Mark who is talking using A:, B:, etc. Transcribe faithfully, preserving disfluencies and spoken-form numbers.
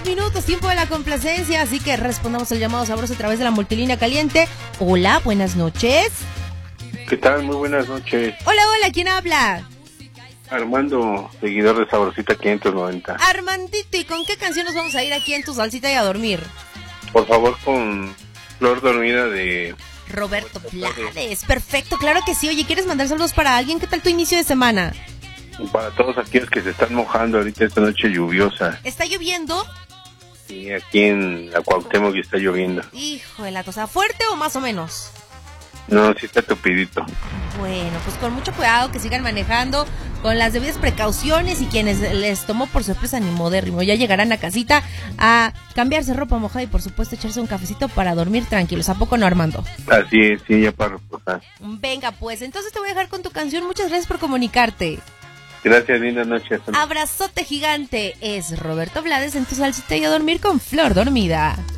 A: minutos, tiempo de la complacencia, así que respondamos el llamado sabroso a través de la multilínea caliente. Hola, buenas noches.
B: ¿Qué tal? Muy buenas noches.
A: Hola, hola, ¿quién habla?
B: Armando, seguidor de Sabrosita quinientos noventa.
A: Armandito, ¿y con qué canción nos vamos a ir aquí en tu salsita y a dormir?
B: Por favor, con Flor Dormida de
A: Roberto Blades. Perfecto, claro que sí. Oye, ¿quieres mandar saludos para alguien? ¿Qué tal tu inicio de semana?
B: Para todos aquellos que se están mojando ahorita esta noche lluviosa.
A: ¿Está lloviendo?
B: Sí, aquí en la Cuauhtémoc está lloviendo.
A: Hijo de la cosa, ¿fuerte o más o menos?
B: No, sí está tupidito.
A: Bueno, pues con mucho cuidado, que sigan manejando con las debidas precauciones, y quienes les tomó por sorpresa ni modérrimo ya llegarán a casita a cambiarse ropa mojada y por supuesto echarse un cafecito para dormir tranquilos. ¿A poco no, Armando?
B: Así es, sí, ya para reposar.
A: Venga, pues entonces te voy a dejar con tu canción. Muchas gracias por comunicarte.
B: Gracias, linda noche.
A: Abrazote gigante. Es Roberto Blades en tu salsita y a dormir con Flor Dormida.